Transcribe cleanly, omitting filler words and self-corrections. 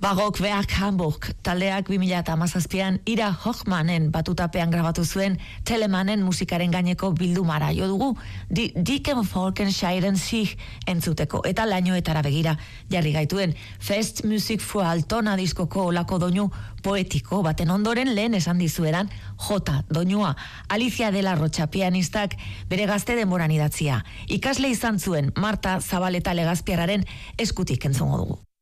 Bagok Werk Hamburg taldeak 2017an Ira Hochmannen batutapean grabatu zuen Telemanen musikaren gaineko bildumara jo dugu Dicken Folkenscheiren sich entzuteko eta lainoetara begira jarri gaituen Festmusik für Altona diskoko olako doinu poetiko baten ondoren lehen esan dizueran J doinua Alicia de la Rocha pianistak bere gazte denboran idatzia ikasle izan zuen Marta Zabaleta Legazpiarraren eskutik entzungo dugu.